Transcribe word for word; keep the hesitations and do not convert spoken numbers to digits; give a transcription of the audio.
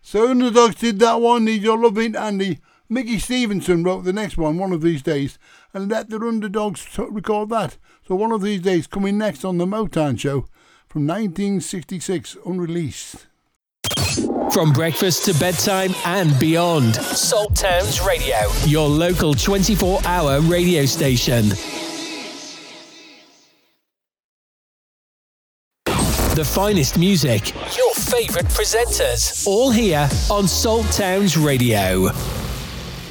So Underdogs did that one, Need Your Loving, and the Mickey Stevenson wrote the next one, One of These Days, and let the Underdogs t- record that. So One of These Days coming next on the Motown Show from nineteen sixty-six, unreleased. From breakfast to bedtime and beyond, Salt Towns Radio, your local twenty-four hour radio station. The finest music, your favourite presenters, all here on Salt Towns Radio.